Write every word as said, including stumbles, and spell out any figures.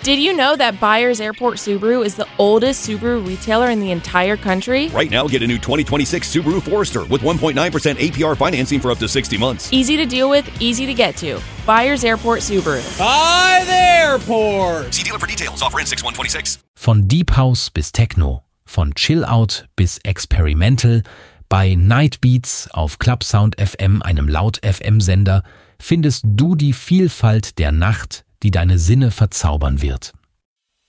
Did you know that Byers Airport Subaru is the oldest Subaru retailer in the entire country? Right now, get a new twenty twenty-six Subaru Forester with one point nine percent A P R financing for up to sixty months. Easy to deal with, easy to get to. Byers Airport Subaru. By the airport! See dealer for details. Offer in six one twenty-six. Von Deep House bis Techno, von Chill Out bis Experimental, bei Night Beats auf Club Sound F M, einem Laut-F M-Sender, findest du die Vielfalt der Nacht, die deine Sinne verzaubern wird.